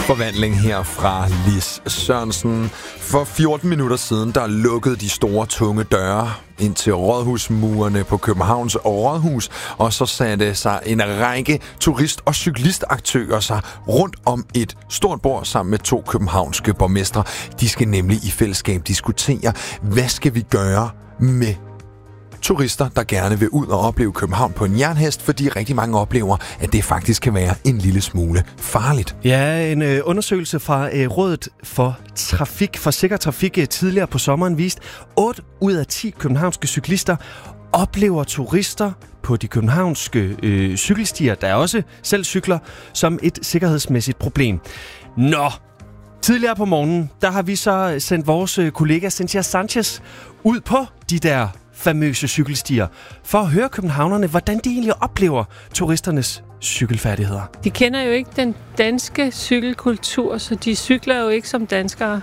Forvandling her fra Lis Sørensen. For 14 minutter siden, der lukkede de store, tunge døre ind til rådhusmurene på Københavns Rådhus, og så satte sig en række turist- og cyklistaktører sig rundt om et stort bord sammen med 2 københavnske borgmestre. De skal nemlig i fællesskab diskutere, hvad skal vi gøre med turister, der gerne vil ud og opleve København på en jernhest, fordi rigtig mange oplever, at det faktisk kan være en lille smule farligt. Ja, en undersøgelse fra Rådet for Sikker Trafik tidligere på sommeren viste, 8 ud af 10 københavnske cyklister oplever turister på de københavnske cykelstier, der også selv cykler, som et sikkerhedsmæssigt problem. Nå, tidligere på morgenen, der har vi så sendt vores kollega Cynthia Sanchez ud på de der famøse cykelstier, for at høre københavnerne, hvordan de egentlig oplever turisternes cykelfærdigheder. De kender jo ikke den danske cykelkultur, så de cykler jo ikke som danskere.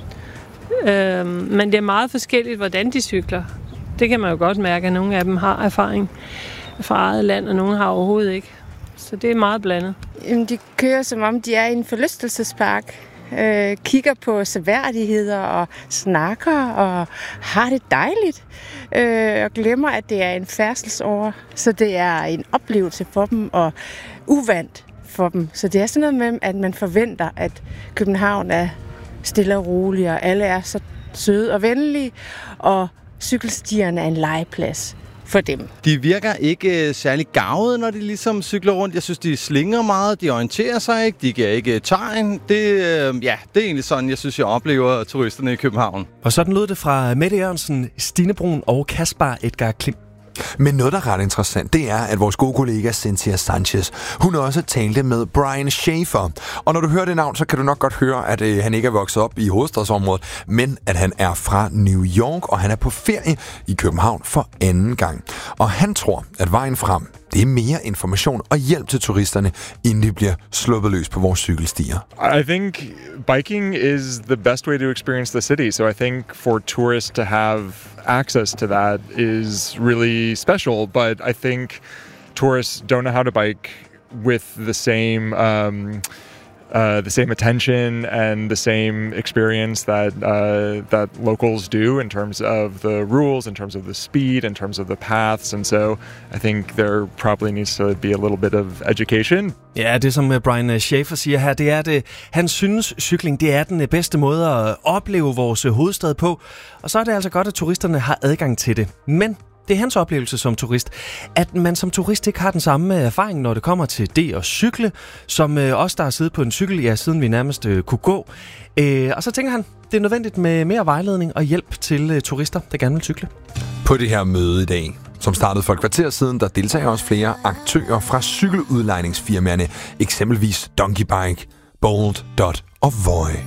Men det er meget forskelligt, hvordan de cykler. Det kan man jo godt mærke, at nogle af dem har erfaring fra eget land, og nogle har overhovedet ikke. Så det er meget blandet. Jamen, de kører, som om de er i en forlystelsespark. Kigger på seværdigheder og snakker og har det dejligt. Og glemmer, at det er en færdselsåre. Så det er en oplevelse for dem og uvant for dem. Så det er sådan noget med, at man forventer, at København er stille og rolig, og alle er så søde og venlige, og cykelstierne er en legeplads for dem. De virker ikke særlig garvede, når de ligesom cykler rundt. Jeg synes, de slinger meget, de orienterer sig ikke, de giver ikke tegn. Det er egentlig sådan, jeg synes, jeg oplever turisterne i København. Og sådan lød det fra Mette Jørgensen, Stine Brun og Kaspar Edgar Klim. Men noget, der er ret interessant, det er, at vores gode kollega Cynthia Sanchez, hun også talte med Brian Schaefer. Og når du hører det navn, så kan du nok godt høre, at han ikke er vokset op i hovedstadsområdet, men at han er fra New York, og han er på ferie i København for anden gang. Og han tror, at vejen frem, det er mere information og hjælp til turisterne, inden de bliver sluppet løs på vores cykelstier. I think biking is the best way to experience the city. So I think for tourists to have access to that is really special. But I think tourists don't know how to bike with the same attention and the same experience that locals do in terms of the rules, in terms of the speed, in terms of the paths, and so I think there probably needs to be a little bit of education. Ja, det som Brian Schaefer siger her, det er, at han synes, cykling det er den bedste måde at opleve vores hovedstad på, og så er det altså godt, at turisterne har adgang til det. Men det er hans oplevelse som turist, at man som turist ikke har den samme erfaring, når det kommer til det at cykle, som os, der har siddet på en cykel, ja, siden vi nærmest kunne gå. Og så tænker han, det er nødvendigt med mere vejledning og hjælp til turister, der gerne vil cykle. På det her møde i dag, som startede for et kvarter siden, der deltager også flere aktører fra cykeludlejningsfirmaerne, eksempelvis Donkey Bike, Bolt, Dot og Voi.